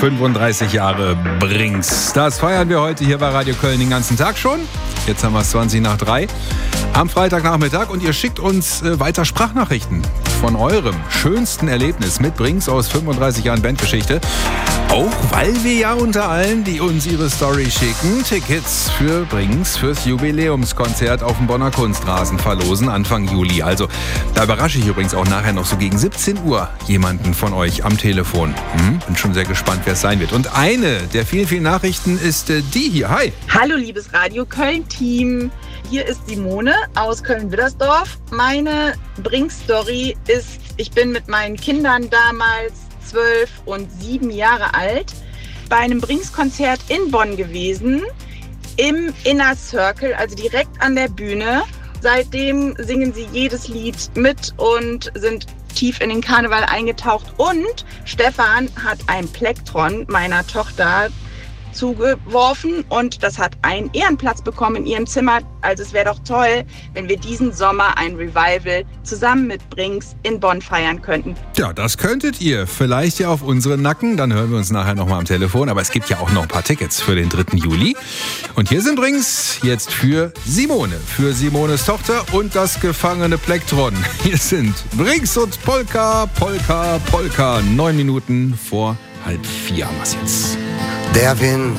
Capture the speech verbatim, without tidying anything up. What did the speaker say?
fünfunddreißig Jahre Brings. Das feiern wir heute hier bei Radio Köln den ganzen Tag schon. Jetzt haben wir es zwanzig nach drei am Freitagnachmittag und ihr schickt uns äh, weiter Sprachnachrichten von eurem schönsten Erlebnis mit Brings aus fünfunddreißig Jahren Bandgeschichte. Auch weil wir ja unter allen, die uns ihre Story schicken, Tickets für Brings fürs Jubiläumskonzert auf dem Bonner Kunstrasen verlosen Anfang Juli. Also da überrasche ich übrigens auch nachher noch so gegen siebzehn Uhr jemanden von euch am Telefon. Hm? Bin schon sehr gespannt, wer es sein wird. Und eine der vielen, vielen Nachrichten ist äh, die hier. Hi! Hallo liebes Radio Köln-Team. Hier ist Simone aus Köln-Widdersdorf. Meine Brings-Story ist, ich bin mit meinen Kindern damals zwölf und sieben Jahre alt bei einem Brings-Konzert in Bonn gewesen, im Inner Circle, also direkt an der Bühne. Seitdem singen sie jedes Lied mit und sind tief in den Karneval eingetaucht. Und Stefan hat ein Plektron meiner Tochter zugeworfen und das hat einen Ehrenplatz bekommen in ihrem Zimmer. Also es wäre doch toll, wenn wir diesen Sommer ein Revival zusammen mit Brings in Bonn feiern könnten. Ja, das könntet ihr. Vielleicht ja auf unseren Nacken. Dann hören wir uns nachher nochmal am Telefon. Aber es gibt ja auch noch ein paar Tickets für den dritten Juli. Und hier sind Brings jetzt für Simone. Für Simones Tochter und das gefangene Plektron. Hier sind Brings und Polka, Polka, Polka. Neun Minuten vor halb vier haben wir es jetzt. Der Wind